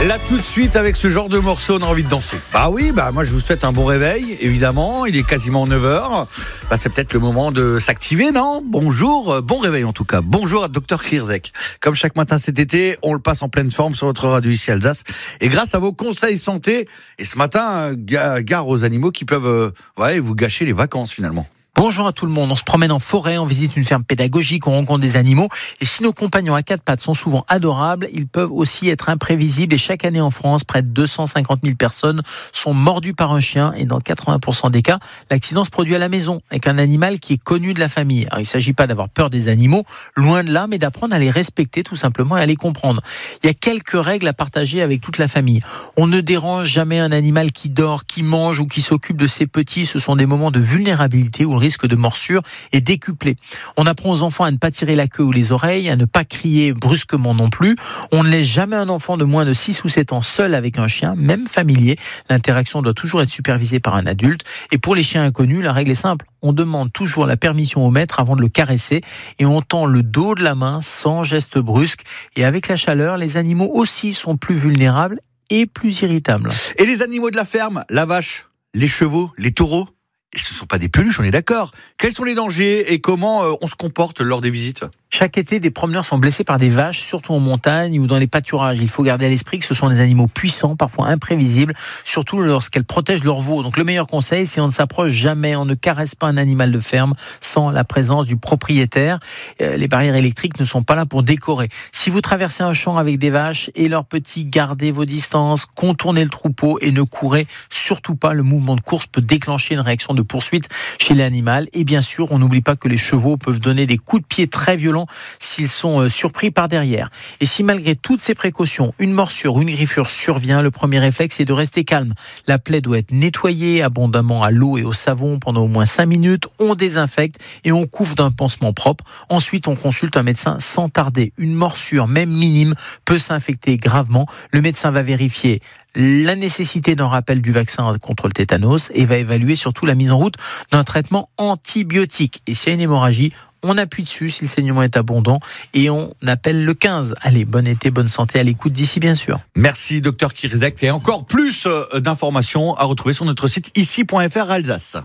Là tout de suite avec ce genre de morceau on a envie de danser. Bah oui, moi je vous souhaite un bon réveil, évidemment, il est quasiment 9h. C'est peut-être le moment de s'activer, non ? Bonjour, bon réveil en tout cas. Bonjour à Dr Kirzek. Comme chaque matin cet été, on le passe en pleine forme sur votre radio ici Alsace. Et grâce à vos conseils santé, et ce matin, gare aux animaux qui peuvent vous gâcher les vacances finalement. Bonjour à tout le monde, on se promène en forêt, on visite une ferme pédagogique, on rencontre des animaux. Et si nos compagnons à quatre pattes sont souvent adorables, ils peuvent aussi être imprévisibles. Et chaque année en France, près de 250 000 personnes sont mordues par un chien. Et dans 80% des cas, l'accident se produit à la maison, avec un animal qui est connu de la famille. Alors il ne s'agit pas d'avoir peur des animaux, loin de là, mais d'apprendre à les respecter tout simplement et à les comprendre. Il y a quelques règles à partager avec toute la famille. On ne dérange jamais un animal qui dort, qui mange ou qui s'occupe de ses petits. Ce sont des moments de vulnérabilité où le risque de morsure est décuplé. On apprend aux enfants à ne pas tirer la queue ou les oreilles, à ne pas crier brusquement non plus. On ne laisse jamais un enfant de moins de 6 ou 7 ans seul avec un chien, même familier. L'interaction doit toujours être supervisée par un adulte. Et pour les chiens inconnus, la règle est simple. On demande toujours la permission au maître avant de le caresser et on tend le dos de la main sans geste brusque. Et avec la chaleur, les animaux aussi sont plus vulnérables et plus irritables. Et les animaux de la ferme, la vache, les chevaux, les taureaux, et ce ne sont pas des peluches, on est d'accord. Quels sont les dangers et comment on se comporte lors des visites ? Chaque été, des promeneurs sont blessés par des vaches, surtout en montagne ou dans les pâturages. Il faut garder à l'esprit que ce sont des animaux puissants, parfois imprévisibles, surtout lorsqu'elles protègent leurs veaux. Donc le meilleur conseil, c'est on ne s'approche jamais, on ne caresse pas un animal de ferme sans la présence du propriétaire. Les barrières électriques ne sont pas là pour décorer. Si vous traversez un champ avec des vaches et leurs petits, gardez vos distances, contournez le troupeau et ne courez surtout pas. Le mouvement de course peut déclencher une réaction de poursuite chez l'animal. Et bien sûr, on n'oublie pas que les chevaux peuvent donner des coups de pied très violents s'ils sont surpris par derrière. Et si malgré toutes ces précautions, une morsure ou une griffure survient, le premier réflexe est de rester calme. La plaie doit être nettoyée abondamment à l'eau et au savon pendant au moins 5 minutes. On désinfecte et on couvre d'un pansement propre. Ensuite, on consulte un médecin sans tarder. Une morsure, même minime, peut s'infecter gravement. Le médecin va vérifier la nécessité d'un rappel du vaccin contre le tétanos et va évaluer surtout la mise en route d'un traitement antibiotique. Et s'il y a une hémorragie, on appuie dessus si le saignement est abondant et on appelle le 15. Allez, bon été, bonne santé à l'écoute d'ici bien sûr. Merci Dr Kirzek et encore plus d'informations à retrouver sur notre site ici.fr Alsace.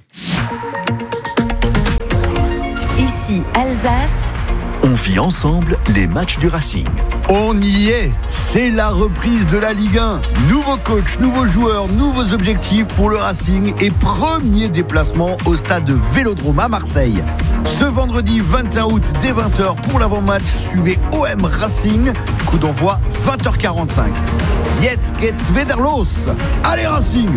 Ici Alsace. On vit ensemble les matchs du Racing. On y est, c'est la reprise de la Ligue 1. Nouveau coach, nouveaux joueurs, nouveaux objectifs pour le Racing et premier déplacement au stade Vélodrome à Marseille. Ce vendredi 21 août dès 20h pour l'avant-match, suivez OM Racing, coup d'envoi 20h45. Jetzt geht's wieder los. Allez Racing!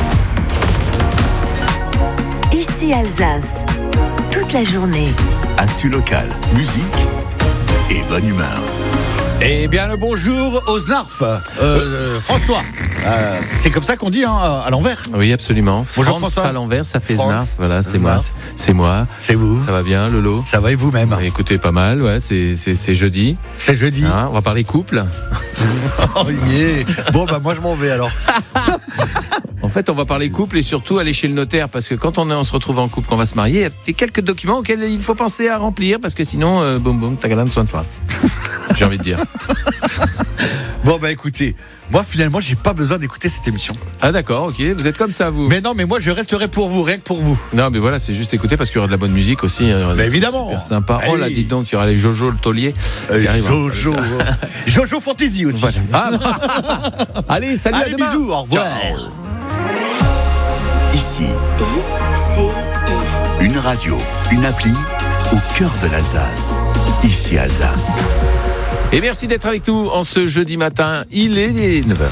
Ici Alsace, toute la journée. Actu local, musique et bonne humeur. Eh bien le bonjour aux Snarf, François. C'est comme ça qu'on dit à l'envers. Oui, absolument. Bonjour France François. à l'envers, ça fait France. Snarf. Voilà, c'est Snarf. moi. C'est moi. C'est vous. Ça va bien, Lolo? Ça va et vous-même? Écoutez, pas mal. Ouais, c'est jeudi. C'est jeudi. Hein, on va parler couple. Oh yeah. Bon moi je m'en vais alors. En fait, on va parler couple et surtout aller chez le notaire parce que quand on se retrouve en couple, qu'on va se marier, il y a quelques documents auxquels il faut penser à remplir parce que sinon, boum, t'as soin de toi. J'ai envie de dire. Bon écoutez, moi finalement j'ai pas besoin d'écouter cette émission. Ah d'accord, ok, vous êtes comme ça vous. Mais non, mais moi je resterai pour vous, rien que pour vous. Non mais voilà, c'est juste écouter parce qu'il y aura de la bonne musique aussi. Mais évidemment. Super sympa. Allez. Oh là, dites donc, il y aura les Jojo le taulier. qui arrivent, Jojo. Jojo Fantasy aussi. Voilà. Allez, salut, à Allez, demain. bisous, au revoir. Ciao. Ici, ICI. une radio, une appli au cœur de l'Alsace. Ici Alsace. Et merci d'être avec nous en ce jeudi matin. Il est 9h.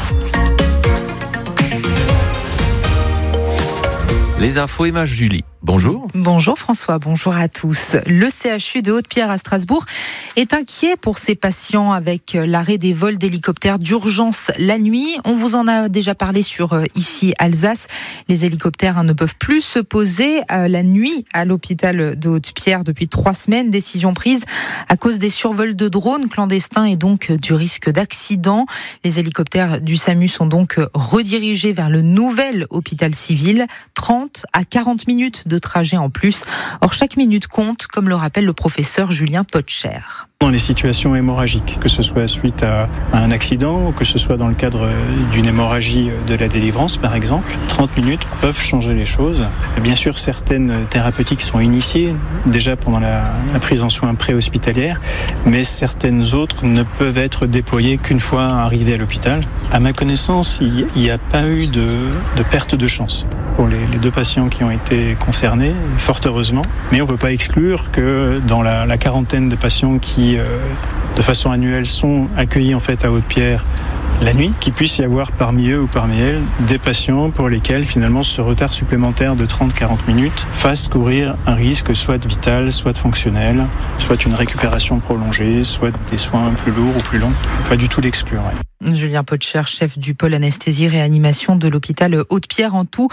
Les infos, Emma Julie. Bonjour. Bonjour François, bonjour à tous. Le CHU de Haute-Pierre à Strasbourg est inquiet pour ses patients avec l'arrêt des vols d'hélicoptères d'urgence la nuit. On vous en a déjà parlé sur ici Alsace. Les hélicoptères ne peuvent plus se poser la nuit à l'hôpital de Haute-Pierre depuis 3 semaines. Décision prise à cause des survols de drones clandestins et donc du risque d'accident. Les hélicoptères du SAMU sont donc redirigés vers le nouvel hôpital civil. 30 à 40 minutes de trajet en plus. Or, chaque minute compte, comme le rappelle le professeur Julien Potcher. Dans les situations hémorragiques, que ce soit suite à un accident ou que ce soit dans le cadre d'une hémorragie de la délivrance par exemple, 30 minutes peuvent changer les choses. Bien sûr, certaines thérapeutiques sont initiées déjà pendant la prise en soins préhospitalière, mais certaines autres ne peuvent être déployées qu'une fois arrivées à l'hôpital. À ma connaissance, il n'y a pas eu de perte de chance pour les 2 patients qui ont été concernés, fort heureusement. Mais on ne peut pas exclure que dans la quarantaine de patients qui, de façon annuelle, sont accueillis en fait à Haute-Pierre la nuit, qu'il puisse y avoir parmi eux ou parmi elles des patients pour lesquels finalement ce retard supplémentaire de 30-40 minutes fasse courir un risque soit vital, soit fonctionnel, soit une récupération prolongée, soit des soins plus lourds ou plus longs. Pas du tout l'exclure. Julien Potcher, chef du pôle anesthésie-réanimation de l'hôpital Haute-Pierre. En tout,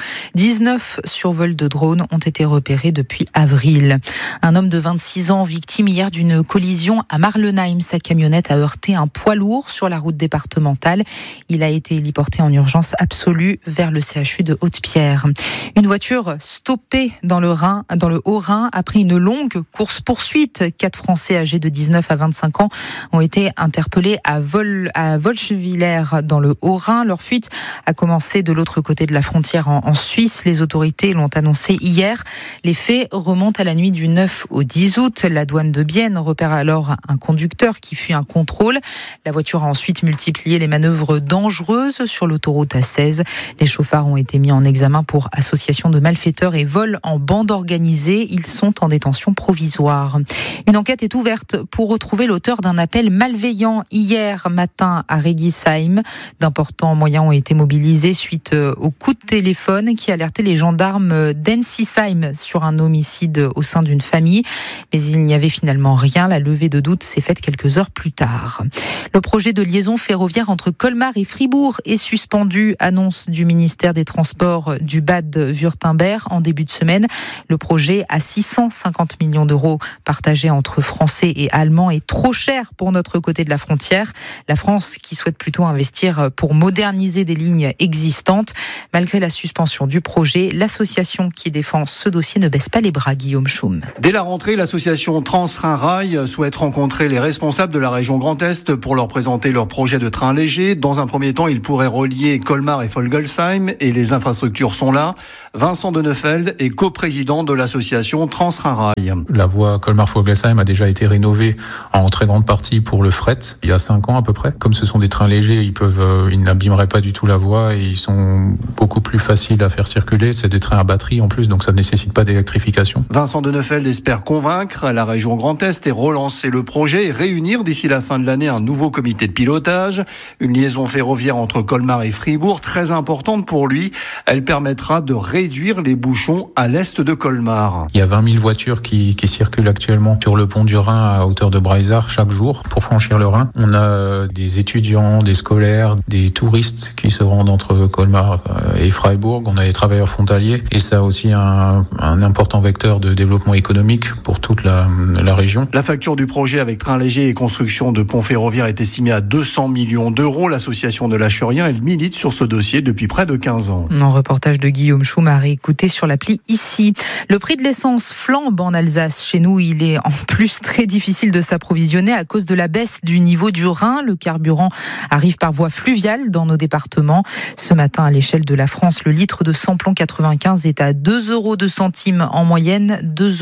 19 survols de drones ont été repérés depuis avril. Un homme de 26 ans, victime hier d'une collision à Marlenheim. Sa camionnette a heurté un poids lourd sur la route départementale. Il a été héliporté en urgence absolue vers le CHU de Haute-Pierre. Une voiture stoppée dans le Haut-Rhin après une longue course-poursuite. 4 Français âgés de 19 à 25 ans ont été interpellés à Wolfswiller dans le Haut-Rhin. Leur fuite a commencé de l'autre côté de la frontière en Suisse. Les autorités l'ont annoncé hier. Les faits remontent à la nuit du 9 au 10 août. La douane de Bienne repère alors un conducteur qui fuit un contrôle. La voiture a ensuite multiplié les manœuvres dangereuses sur l'autoroute A16. Les chauffards ont été mis en examen pour association de malfaiteurs et vol en bande organisée. Ils sont en détention provisoire. Une enquête est ouverte pour retrouver l'auteur d'un appel malveillant hier matin à Régis. D'importants moyens ont été mobilisés suite au coup de téléphone qui alertait les gendarmes d'Ensisheim sur un homicide au sein d'une famille. Mais il n'y avait finalement rien. La levée de doute s'est faite quelques heures plus tard. Le projet de liaison ferroviaire entre Colmar et Fribourg est suspendu, annonce du ministère des Transports du Bade-Wurtemberg en début de semaine. Le projet à 650 millions d'euros partagé entre Français et Allemands est trop cher pour notre côté de la frontière. La France qui souhaite plutôt investir pour moderniser des lignes existantes. Malgré la suspension du projet, l'association qui défend ce dossier ne baisse pas les bras, Guillaume Schum. Dès la rentrée, l'association Transrhin-Rail souhaite rencontrer les responsables de la région Grand Est pour leur présenter leur projet de train léger. Dans un premier temps, ils pourraient relier Colmar et Vogelsheim et les infrastructures sont là. Vincent Denefeld est coprésident de l'association Transrhin-Rail. La voie Colmar-Vogelsheim a déjà été rénovée en très grande partie pour le fret, il y a 5 ans à peu près. Comme ce sont des trains légers, ils n'abîmeraient pas du tout la voie et ils sont beaucoup plus faciles à faire circuler. C'est des trains à batterie en plus, donc ça ne nécessite pas d'électrification. Vincent Denefeld espère convaincre la région Grand Est et relancer le projet et réunir d'ici la fin de l'année un nouveau comité de pilotage. Une liaison ferroviaire entre Colmar et Fribourg, très importante pour lui. Elle permettra de réduire les bouchons à l'est de Colmar. Il y a 20 000 voitures qui circulent actuellement sur le pont du Rhin à hauteur de Breisach chaque jour pour franchir le Rhin. On a des étudiants, des scolaires, des touristes qui se rendent entre Colmar et Freiburg. On a des travailleurs frontaliers et ça a aussi un important vecteur de développement économique pour toute la région. La facture du projet avec train léger et construction de ponts ferroviaires est estimée à 200 millions d'euros. L'association de l'Achurien, elle milite sur ce dossier depuis près de 15 ans. Un reportage de Guillaume Schum à réécouter sur l'appli ici. Le prix de l'essence flambe en Alsace. Chez nous, il est en plus très difficile de s'approvisionner à cause de la baisse du niveau du Rhin. Le carburant arrive par voie fluviale dans nos départements. Ce matin, à l'échelle de la France, le litre de samplon 95 est à 2,02 € en moyenne,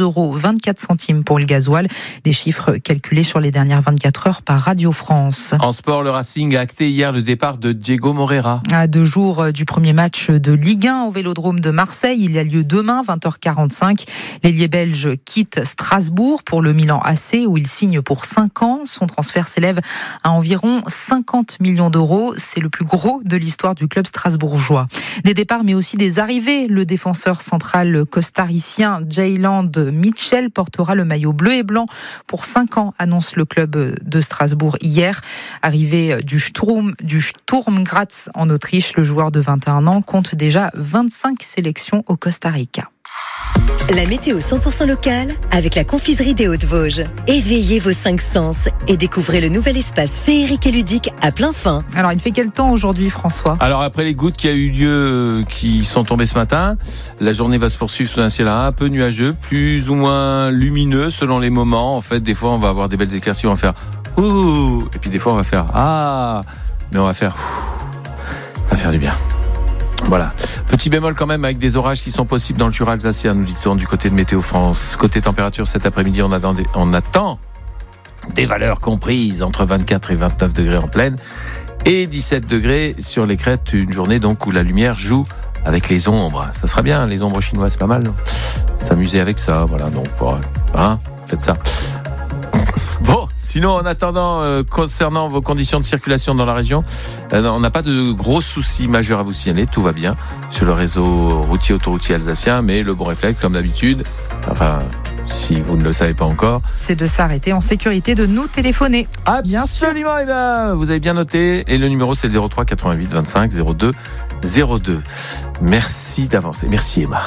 2,24 € pour le gasoil. Des chiffres calculés sur les dernières 24 heures par Radio France. En sport, le Racing a acté hier le départ de Diego Moreira. À 2 jours du premier match de Ligue 1 au Vélodrome de Marseille, il a lieu demain, 20h45. L'ailier belge quitte Strasbourg pour le Milan AC où il signe pour 5 ans. Son transfert s'élève à environ 50 millions d'euros. C'est le plus gros de l'histoire du club strasbourgeois. Des départs mais aussi des arrivées. Le défenseur central costaricien Jayland Mitchell portera le maillot bleu et blanc pour 5 ans, annonce le club de Strasbourg hier. Arrivé du Sturm Graz en Autriche, le joueur de 21 ans compte déjà 25 sélections au Costa Rica. La météo 100% locale avec la confiserie des Hauts-de-Vosges. Éveillez vos 5 sens et découvrez le nouvel espace féerique et ludique à plein fin. Alors, il fait quel temps aujourd'hui, François ? Alors après les gouttes qui a eu lieu, qui sont tombées ce matin, la journée va se poursuivre sous un ciel un peu nuageux, plus ou moins lumineux selon les moments. En fait, des fois on va avoir des belles éclaircies, on va faire ouh, et puis des fois on va faire ah, mais on va faire ouh, ça va faire du bien. Voilà. Petit bémol quand même avec des orages qui sont possibles dans le Jura alsacien, nous dit-on du côté de Météo France. Côté température cet après-midi, on attend des valeurs comprises entre 24 et 29 degrés en plaine et 17 degrés sur les crêtes, une journée donc où la lumière joue avec les ombres. Ça sera bien, les ombres chinoises, c'est pas mal. S'amuser avec ça, voilà. Donc, faites ça. Bon, sinon en attendant, concernant vos conditions de circulation dans la région, on n'a pas de gros soucis majeurs à vous signaler, tout va bien sur le réseau routier autoroutier alsacien, mais le bon réflexe comme d'habitude, enfin si vous ne le savez pas encore, c'est de s'arrêter en sécurité, de nous téléphoner. Absolument, et ben, vous avez bien noté, et le numéro c'est le 03 88 25 02 02. Merci d'avance, merci Emma.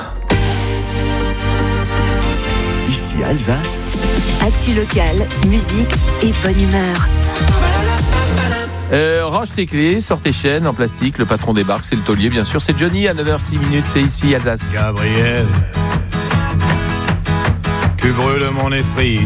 Ici Alsace. Actu locale, musique et bonne humeur. Range tes clés, sors tes chaînes en plastique, le patron débarque, c'est le taulier bien sûr, c'est Johnny à 9h06, c'est ici Alsace. Gabriel, tu brûles mon esprit.